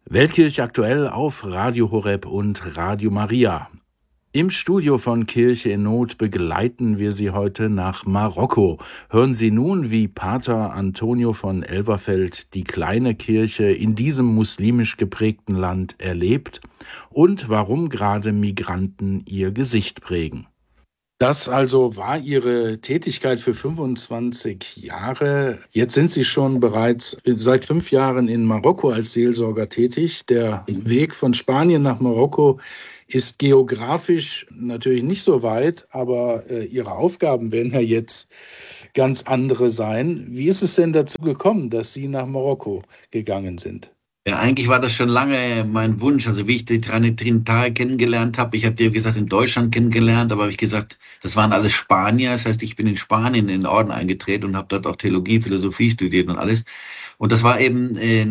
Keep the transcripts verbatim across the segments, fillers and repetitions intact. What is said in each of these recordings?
Weltkirche aktuell auf Radio Horeb und Radio Maria. Im Studio von Kirche in Not begleiten wir Sie heute nach Marokko. Hören Sie nun, wie Pater Antonio von Elverfeld die kleine Kirche in diesem muslimisch geprägten Land erlebt und warum gerade Migranten ihr Gesicht prägen. Das also war Ihre Tätigkeit für fünfundzwanzig Jahre. Jetzt sind Sie schon bereits seit fünf Jahren in Marokko als Seelsorger tätig. Der Weg von Spanien nach Marokko ist geografisch natürlich nicht so weit, aber äh, Ihre Aufgaben werden ja jetzt ganz andere sein. Wie ist es denn dazu gekommen, dass Sie nach Marokko gegangen sind? Ja, eigentlich war das schon lange mein Wunsch. Also wie ich die Trinitarier kennengelernt habe, ich habe dir gesagt in Deutschland kennengelernt, aber habe ich gesagt, das waren alles Spanier. Das heißt, ich bin in Spanien in den Orden eingetreten und habe dort auch Theologie, Philosophie studiert und alles. Und das war eben äh,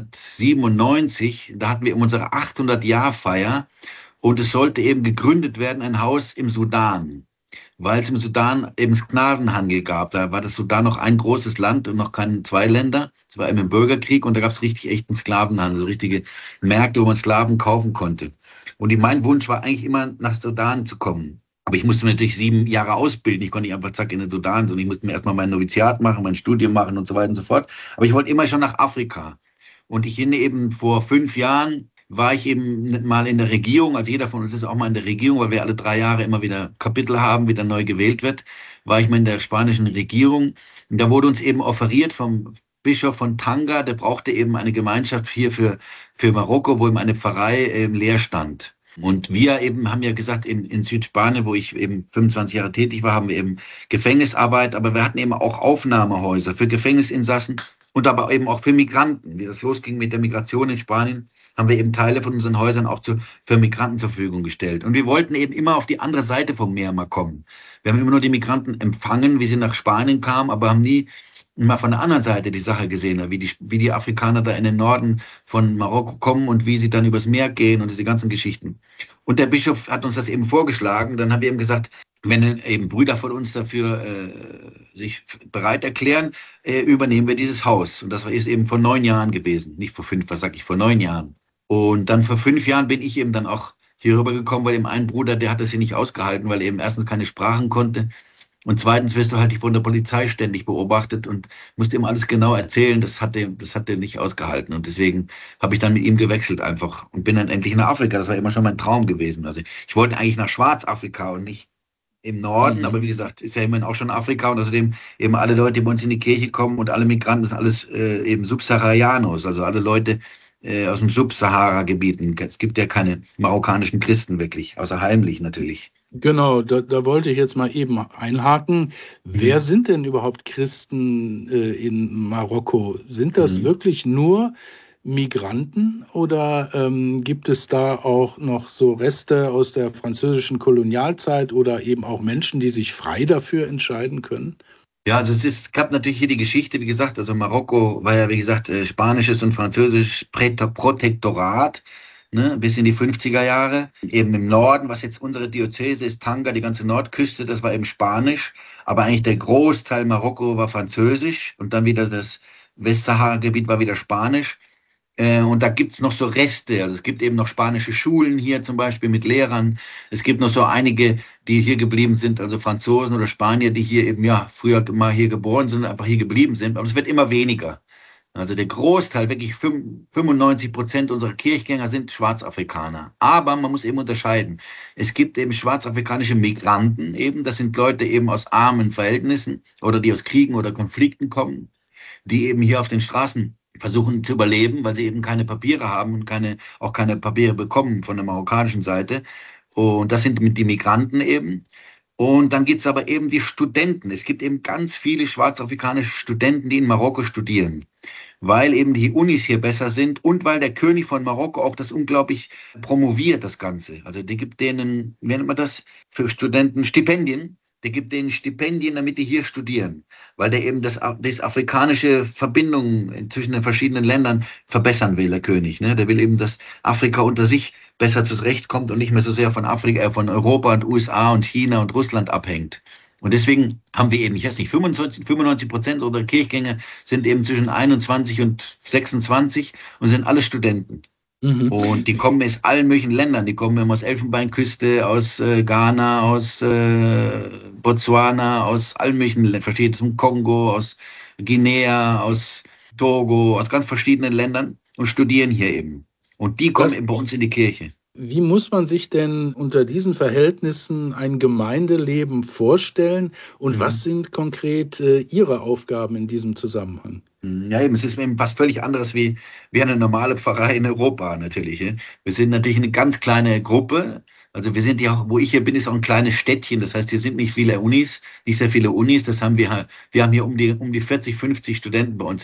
neunzehnhundertsiebenundneunzig, da hatten wir eben unsere achthundert-Jahr-Feier und es sollte eben gegründet werden, ein Haus im Sudan, weil es im Sudan eben Sklavenhandel gab. Da war das Sudan noch ein großes Land und noch kein zwei Länder. Es war eben im Bürgerkrieg und da gab es richtig echten Sklavenhandel, so richtige Märkte, wo man Sklaven kaufen konnte. Und mein Wunsch war eigentlich immer, nach Sudan zu kommen. Aber ich musste mir natürlich sieben Jahre ausbilden. Ich konnte nicht einfach zack in den Sudan, sondern ich musste mir erstmal mein Noviziat machen, mein Studium machen und so weiter und so fort. Aber ich wollte immer schon nach Afrika. Und ich bin eben vor fünf Jahren war ich eben mal in der Regierung, also jeder von uns ist auch mal in der Regierung, weil wir alle drei Jahre immer wieder Kapitel haben, wieder neu gewählt wird, war ich mal in der spanischen Regierung. Und da wurde uns eben offeriert vom Bischof von Tanga, der brauchte eben eine Gemeinschaft hier für, für Marokko, wo eben eine Pfarrei ähm, leer stand. Und wir eben haben ja gesagt, in, in Südspanien, wo ich eben fünfundzwanzig Jahre tätig war, haben wir eben Gefängnisarbeit, aber wir hatten eben auch Aufnahmehäuser für Gefängnisinsassen und aber eben auch für Migranten. Wie das losging mit der Migration in Spanien, haben wir eben Teile von unseren Häusern auch zu, für Migranten zur Verfügung gestellt. Und wir wollten eben immer auf die andere Seite vom Meer mal kommen. Wir haben immer nur die Migranten empfangen, wie sie nach Spanien kamen, aber haben nie mal von der anderen Seite die Sache gesehen, wie die, wie die Afrikaner da in den Norden von Marokko kommen und wie sie dann übers Meer gehen und diese ganzen Geschichten. Und der Bischof hat uns das eben vorgeschlagen. Dann haben wir eben gesagt, wenn eben Brüder von uns dafür äh, sich bereit erklären, äh, übernehmen wir dieses Haus. Und das ist eben vor neun Jahren gewesen. Nicht vor fünf, was sag ich, vor neun Jahren. Und dann vor fünf Jahren bin ich eben dann auch hier rüber gekommen, weil eben ein Bruder, der hat das hier nicht ausgehalten, weil er eben erstens keine Sprachen konnte und zweitens wirst du halt von der Polizei ständig beobachtet und musst ihm alles genau erzählen. Das hat der, das hat der nicht ausgehalten und deswegen habe ich dann mit ihm gewechselt einfach und bin dann endlich nach Afrika. Das war immer schon mein Traum gewesen. Also ich wollte eigentlich nach Schwarzafrika und nicht im Norden, mhm. aber wie gesagt, ist ja immerhin auch schon Afrika und außerdem eben alle Leute, die bei uns in die Kirche kommen und alle Migranten, das sind alles äh, eben Subsaharianos, also alle Leute äh, aus dem Subsahara-Gebieten. Es gibt ja keine marokkanischen Christen wirklich, außer heimlich natürlich. Genau, da, da wollte ich jetzt mal eben einhaken. Mhm. Wer sind denn überhaupt Christen äh, in Marokko? Sind das mhm. wirklich nur Migranten oder ähm, gibt es da auch noch so Reste aus der französischen Kolonialzeit oder eben auch Menschen, die sich frei dafür entscheiden können? Ja, also es, ist, es gab natürlich hier die Geschichte, wie gesagt, also Marokko war ja, wie gesagt, äh, spanisches und französisches Protektorat, ne, bis in die fünfziger Jahre. Eben im Norden, was jetzt unsere Diözese ist, Tanga, die ganze Nordküste, das war eben Spanisch, aber eigentlich der Großteil Marokko war französisch und dann wieder das Westsahara-Gebiet war wieder Spanisch. Und da gibt's noch so Reste, also es gibt eben noch spanische Schulen hier zum Beispiel mit Lehrern. Es gibt noch so einige, die hier geblieben sind, also Franzosen oder Spanier, die hier eben ja früher mal hier geboren sind und einfach hier geblieben sind. Aber es wird immer weniger. Also der Großteil, wirklich fünfundneunzig Prozent unserer Kirchgänger sind Schwarzafrikaner. Aber man muss eben unterscheiden. Es gibt eben schwarzafrikanische Migranten eben, das sind Leute eben aus armen Verhältnissen oder die aus Kriegen oder Konflikten kommen, die eben hier auf den Straßen versuchen zu überleben, weil sie eben keine Papiere haben und keine, auch keine Papiere bekommen von der marokkanischen Seite. Und das sind die Migranten eben. Und dann gibt es aber eben die Studenten. Es gibt eben ganz viele schwarzafrikanische Studenten, die in Marokko studieren, weil eben die Unis hier besser sind und weil der König von Marokko auch das unglaublich promoviert, das Ganze. Also die gibt denen, wie nennt man das, für Studenten Stipendien. Der gibt denen Stipendien, damit die hier studieren, weil der eben das, das afrikanische Verbindungen zwischen den verschiedenen Ländern verbessern will, der König. Ne? Der will eben, dass Afrika unter sich besser zurechtkommt und nicht mehr so sehr von Afrika, äh, von Europa und U S A und China und Russland abhängt. Und deswegen haben wir eben, ich weiß nicht, fünfundneunzig Prozent unserer Kirchgänger sind eben zwischen einundzwanzig und sechsundzwanzig und sind alle Studenten. Mhm. Und die kommen aus allen möglichen Ländern. Die kommen immer aus Elfenbeinküste, aus äh, Ghana, aus äh, Botswana, aus allen möglichen Ländern, versteht, aus dem Kongo, aus Guinea, aus Togo, aus ganz verschiedenen Ländern und studieren hier eben. Und die kommen Das eben bei uns in die Kirche. Wie muss man sich denn unter diesen Verhältnissen ein Gemeindeleben vorstellen und was Mhm. sind konkret äh, Ihre Aufgaben in diesem Zusammenhang? Ja, eben, es ist eben was völlig anderes wie, wie eine normale Pfarrei in Europa natürlich. Ja. Wir sind natürlich eine ganz kleine Gruppe. Also wir sind ja auch, wo ich hier bin, ist auch ein kleines Städtchen. Das heißt, hier sind nicht viele Unis, nicht sehr viele Unis. Das haben wir, wir haben hier um die, um die vierzig, fünfzig Studenten bei uns